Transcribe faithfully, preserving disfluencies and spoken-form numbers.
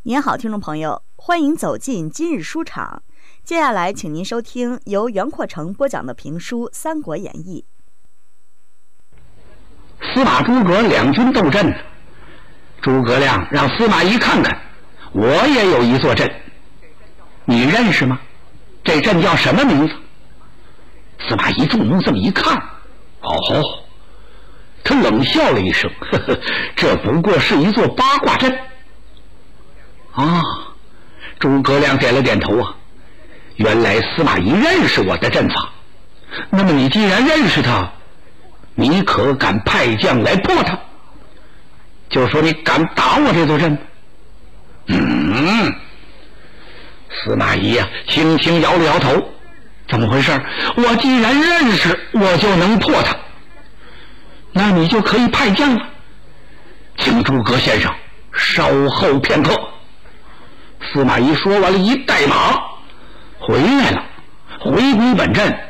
您好，听众朋友，欢迎走进今日书场。接下来，请您收听由袁阔成播讲的评书《三国演义》。 司马诸葛两军斗阵，诸葛亮让司马懿看看，我也有一座阵，你认识吗？这阵叫什么名字？司马懿注目这么一看，哦，他冷笑了一声，呵呵，这不过是一座八卦阵。啊，诸葛亮点了点头啊，原来司马懿认识我的阵法。那么你既然认识他，你可敢派将来破他？就说你敢打我这座阵？嗯，司马懿呀、啊，轻轻摇了摇头。怎么回事？我既然认识，我就能破他。那你就可以派将了。请诸葛先生稍后片刻。司马懿说完了，一带马回来了，回归本阵。